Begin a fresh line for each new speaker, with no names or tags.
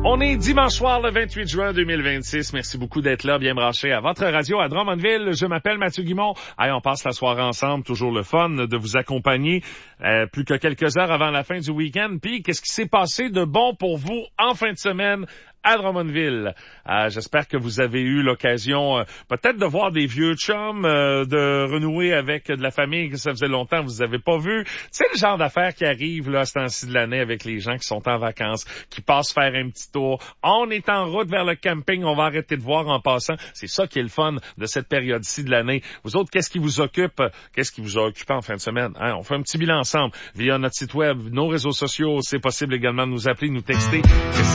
On est dimanche soir, le 28 juin 2026. Merci beaucoup d'être là, bien branché à votre radio à Drummondville. Je m'appelle Mathieu Guimond. Allez, on passe la soirée ensemble. Toujours le fun de vous accompagner plus que quelques heures avant la fin du week-end. Puis, qu'est-ce qui s'est passé de bon pour vous en fin de semaine à Drummondville? J'espère que vous avez eu l'occasion peut-être de voir des vieux chums, de renouer avec de la famille que ça faisait longtemps que vous n'avez pas vu. C'est le genre d'affaires qui arrive là à ce temps-ci de l'année avec les gens qui sont en vacances, qui passent faire un petit tour. On est en route vers le camping, on va arrêter de voir en passant. C'est ça qui est le fun de cette période-ci de l'année. Vous autres, qu'est-ce qui vous occupe? Qu'est-ce qui vous a occupé en fin de semaine? Hein? On fait un petit bilan ensemble via notre site web, nos réseaux sociaux. C'est possible également de nous appeler, nous texter.